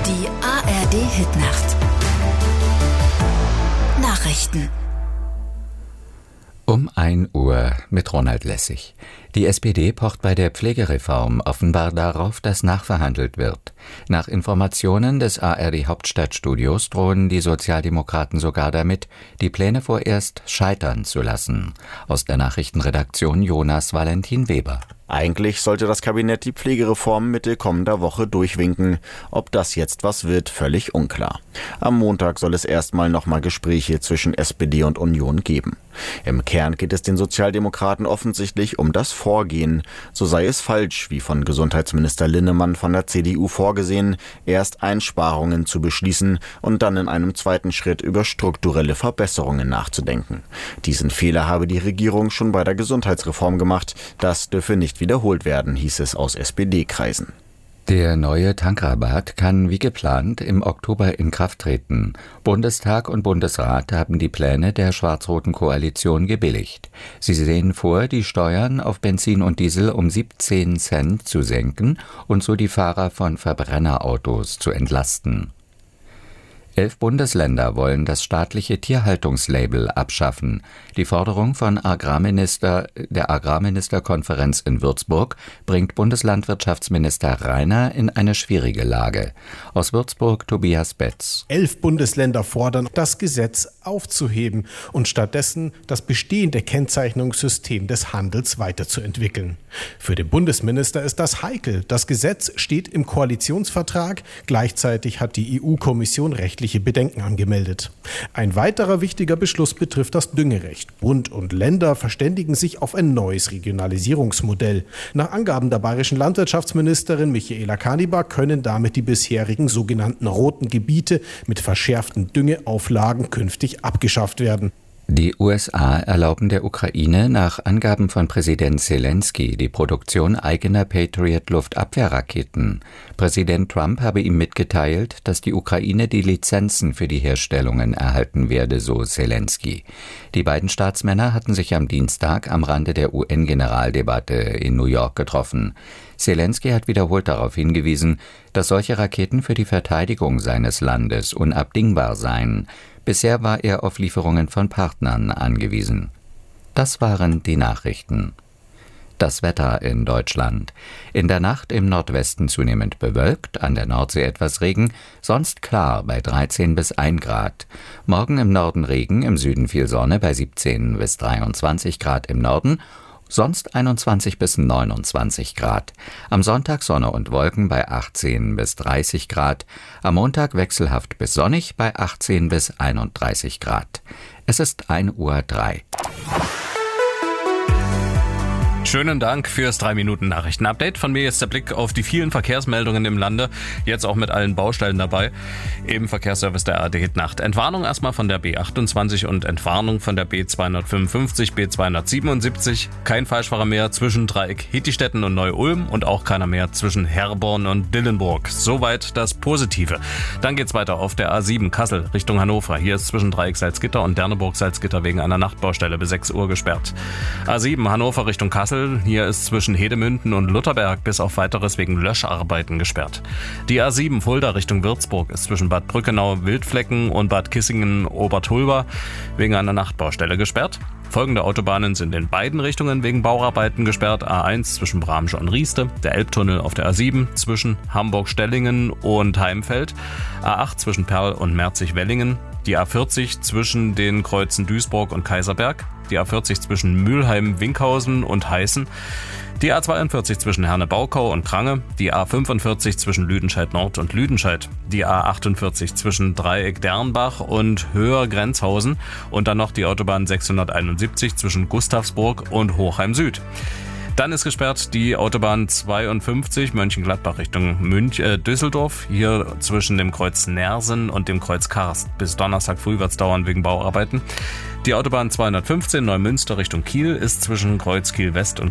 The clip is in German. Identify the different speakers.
Speaker 1: Die ARD-Hitnacht. Nachrichten.
Speaker 2: Um 1 Uhr mit Ronald Lessig. Die SPD pocht bei der Pflegereform offenbar darauf, dass nachverhandelt wird. Nach Informationen des ARD-Hauptstadtstudios drohen die Sozialdemokraten sogar damit, die Pläne vorerst scheitern zu lassen. Aus der Nachrichtenredaktion Jonas Valentin Weber.
Speaker 3: Eigentlich sollte das Kabinett die Pflegereform Mitte kommender Woche durchwinken. Ob das jetzt was wird, völlig unklar. Am Montag soll es erstmal nochmal Gespräche zwischen SPD und Union geben. Im Kern geht es den Sozialdemokraten offensichtlich um das Vorgehen. So sei es falsch, wie von Gesundheitsminister Linnemann von der CDU vorgesehen, erst Einsparungen zu beschließen und dann in einem zweiten Schritt über strukturelle Verbesserungen nachzudenken. Diesen Fehler habe die Regierung schon bei der Gesundheitsreform gemacht. Das dürfe nicht wiederholt werden, hieß es aus SPD-Kreisen.
Speaker 2: Der neue Tankrabatt kann wie geplant im Oktober in Kraft treten. Bundestag und Bundesrat haben die Pläne der schwarz-roten Koalition gebilligt. Sie sehen vor, die Steuern auf Benzin und Diesel um 17 Cent zu senken und so die Fahrer von Verbrennerautos zu entlasten. 11 Bundesländer wollen das staatliche Tierhaltungslabel abschaffen. Die Forderung von der Agrarministerkonferenz in Würzburg bringt Bundeslandwirtschaftsminister Rainer in eine schwierige Lage. Aus Würzburg Tobias Betz.
Speaker 4: 11 Bundesländer fordern, das Gesetz aufzuheben und stattdessen das bestehende Kennzeichnungssystem des Handels weiterzuentwickeln. Für den Bundesminister ist das heikel. Das Gesetz steht im Koalitionsvertrag. Gleichzeitig hat die EU-Kommission rechtliche Bedenken angemeldet. Ein weiterer wichtiger Beschluss betrifft das Düngerecht. Bund und Länder verständigen sich auf ein neues Regionalisierungsmodell. Nach Angaben der bayerischen Landwirtschaftsministerin Michaela Kanibar können damit die bisherigen sogenannten roten Gebiete mit verschärften Düngeauflagen künftig abgeschafft werden.
Speaker 2: Die USA erlauben der Ukraine nach Angaben von Präsident Zelensky die Produktion eigener Patriot-Luftabwehrraketen. Präsident Trump habe ihm mitgeteilt, dass die Ukraine die Lizenzen für die Herstellungen erhalten werde, so Zelensky. Die beiden Staatsmänner hatten sich am Dienstag am Rande der UN-Generaldebatte in New York getroffen. Zelensky hat wiederholt darauf hingewiesen, dass solche Raketen für die Verteidigung seines Landes unabdingbar seien. Bisher war er auf Lieferungen von Partnern angewiesen. Das waren die Nachrichten. Das Wetter in Deutschland. In der Nacht im Nordwesten zunehmend bewölkt, an der Nordsee etwas Regen, sonst klar bei 13 bis 1 Grad. Morgen im Norden Regen, im Süden viel Sonne bei 17 bis 23 Grad im Norden, sonst 21 bis 29 Grad. Am Sonntag Sonne und Wolken bei 18 bis 30 Grad. Am Montag wechselhaft bis sonnig bei 18 bis 31 Grad. Es ist 1:03 Uhr.
Speaker 5: Schönen Dank fürs 3-Minuten-Nachrichten-Update. Von mir jetzt der Blick auf die vielen Verkehrsmeldungen im Lande, jetzt auch mit allen Baustellen dabei. Im Verkehrsservice der ARD-Hitnacht. Entwarnung erstmal von der B28 und Entwarnung von der B255, B277. Kein Falschfahrer mehr zwischen Dreieck Hittistetten und Neu-Ulm und auch keiner mehr zwischen Herborn und Dillenburg. Soweit das Positive. Dann geht's weiter auf der A7 Kassel Richtung Hannover. Hier ist zwischen Dreieck Salzgitter und Derneburg Salzgitter wegen einer Nachtbaustelle bis 6 Uhr gesperrt. A7 Hannover Richtung Kassel. Hier ist zwischen Hedemünden und Lutherberg bis auf Weiteres wegen Löscharbeiten gesperrt. Die A7 Fulda Richtung Würzburg ist zwischen Bad Brückenau Wildflecken und Bad Kissingen Obertulba wegen einer Nachtbaustelle gesperrt. Folgende Autobahnen sind in beiden Richtungen wegen Bauarbeiten gesperrt. A1 zwischen Bramsche und Rieste, der Elbtunnel auf der A7 zwischen Hamburg-Stellingen und Heimfeld, A8 zwischen Perl und Merzig-Wellingen, die A40 zwischen den Kreuzen Duisburg und Kaiserberg, die A40 zwischen Mülheim, Winkhausen und Heißen, die A42 zwischen Herne-Baukau und Krange, die A45 zwischen Lüdenscheid Nord und Lüdenscheid, die A48 zwischen Dreieck Dernbach und Höher Grenzhausen und dann noch die Autobahn 671 zwischen Gustavsburg und Hochheim Süd. Dann ist gesperrt die Autobahn 52 Mönchengladbach Richtung Düsseldorf, hier zwischen dem Kreuz Nersen und dem Kreuz Karst. Bis Donnerstag früh wird es dauern wegen Bauarbeiten. Die Autobahn 215 Neumünster Richtung Kiel ist zwischen Kreuz Kiel West und